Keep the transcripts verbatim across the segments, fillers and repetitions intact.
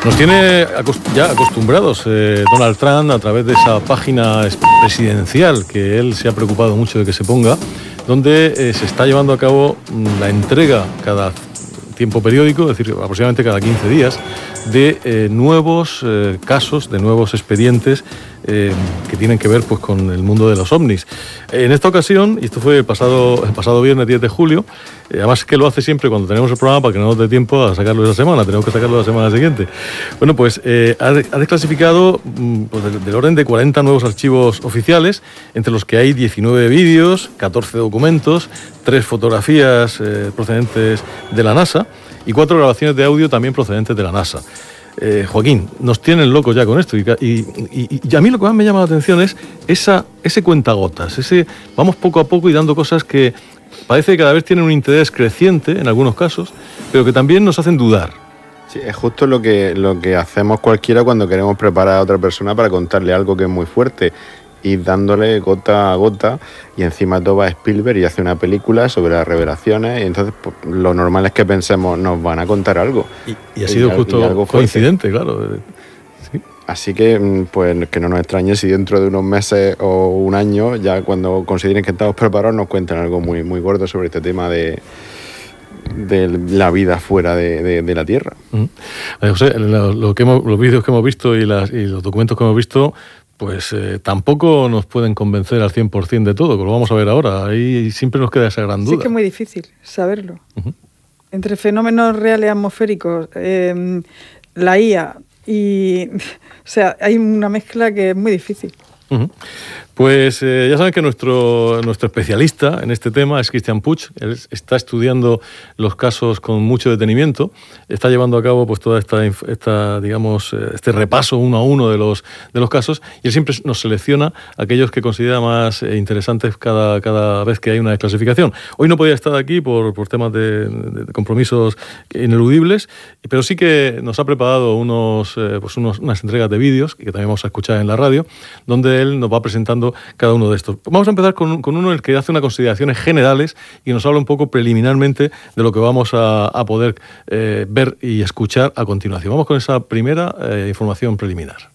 Nos tiene ya acostumbrados eh, Donald Trump a través de esa página presidencial que él se ha preocupado mucho de que se ponga, donde eh, se está llevando a cabo la entrega cada tiempo periódico, es decir, aproximadamente cada quince días, de eh, nuevos eh, casos, de nuevos expedientes eh, que tienen que ver pues, con el mundo de los ovnis. En esta ocasión, y esto fue el pasado, el pasado viernes diez de julio, eh, además que lo hace siempre cuando tenemos el programa para que no nos dé tiempo a sacarlo esa semana, tenemos que sacarlo la semana siguiente. Bueno, pues eh, ha, ha desclasificado pues, del, del orden de cuarenta nuevos archivos oficiales, entre los que hay diecinueve vídeos, catorce documentos, tres fotografías eh, procedentes de la NASA y cuatro grabaciones de audio también procedentes de la NASA. Eh, Joaquín, nos tienen locos ya con esto y, y, y, y a mí lo que más me llama la atención es esa, ese cuentagotas, ese vamos poco a poco y dando cosas que parece que cada vez tienen un interés creciente en algunos casos, pero que también nos hacen dudar. Sí, es justo lo que, lo que hacemos cualquiera cuando queremos preparar a otra persona para contarle algo que es muy fuerte. Ir dándole gota a gota y encima todo va a Spielberg y hace una película sobre las revelaciones y entonces pues, lo normal es que pensemos nos van a contar algo. Y, y ha sido y, justo y algo coincidente, claro. Sí. Así que pues que no nos extrañe si dentro de unos meses o un año, ya cuando consideren que estamos preparados, nos cuentan algo muy, muy gordo sobre este tema de de la vida fuera de, de, de la Tierra. Uh-huh. Eh, José, lo, lo que hemos, los vídeos que hemos visto y, las, y los documentos que hemos visto pues eh, tampoco nos pueden convencer al cien por ciento de todo, que lo vamos a ver ahora. Ahí siempre nos queda esa gran duda. Sí que es muy difícil saberlo. Uh-huh. Entre fenómenos reales atmosféricos, eh, la I A y... O sea, hay una mezcla que es muy difícil. Uh-huh. Pues eh, ya saben que nuestro, nuestro especialista en este tema es Christian Puig. Él está estudiando los casos con mucho detenimiento, está llevando a cabo pues toda esta, esta digamos, este repaso uno a uno de los, de los casos, y él siempre nos selecciona aquellos que considera más interesantes cada, cada vez que hay una desclasificación. Hoy no podía estar aquí por, por temas de, de compromisos ineludibles, pero sí que nos ha preparado unos, eh, pues unos, unas entregas de vídeos, que también vamos a escuchar en la radio, donde él nos va presentando cada uno de estos. Vamos a empezar con, con uno en el que hace unas consideraciones generales y nos habla un poco preliminarmente de lo que vamos a, a poder eh, ver y escuchar a continuación. Vamos con esa primera eh, información preliminar.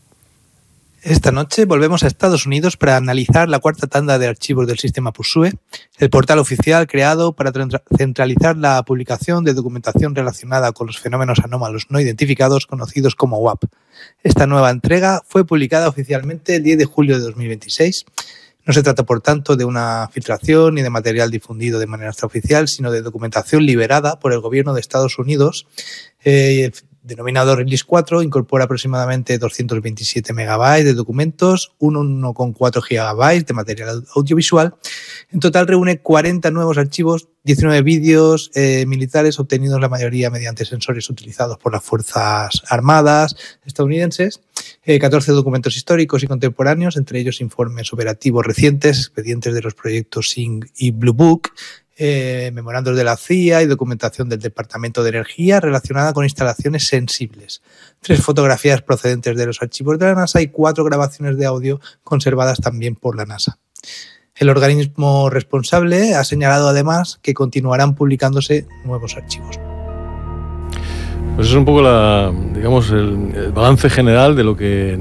Esta noche volvemos a Estados Unidos para analizar la cuarta tanda de archivos del sistema PUSUE, el portal oficial creado para centralizar la publicación de documentación relacionada con los fenómenos anómalos no identificados conocidos como U A P. Esta nueva entrega fue publicada oficialmente el diez de julio de dos mil veintiséis. No se trata, por tanto, de una filtración ni de material difundido de manera extraoficial, sino de documentación liberada por el gobierno de Estados Unidos. Eh, denominado Release cuatro, incorpora aproximadamente doscientos veintisiete megabytes de documentos, uno coma cuatro gigabytes de material audiovisual. En total reúne cuarenta nuevos archivos, diecinueve vídeos eh, militares obtenidos la mayoría mediante sensores utilizados por las Fuerzas Armadas estadounidenses, eh, catorce documentos históricos y contemporáneos, entre ellos informes operativos recientes, expedientes de los proyectos S I N G y Blue Book, Eh, memorandos de la C I A y documentación del Departamento de Energía relacionada con instalaciones sensibles. Tres fotografías procedentes de los archivos de la NASA y cuatro grabaciones de audio conservadas también por la NASA. El organismo responsable ha señalado además que continuarán publicándose nuevos archivos. Pues eso es un poco la, digamos, el, el balance general de lo que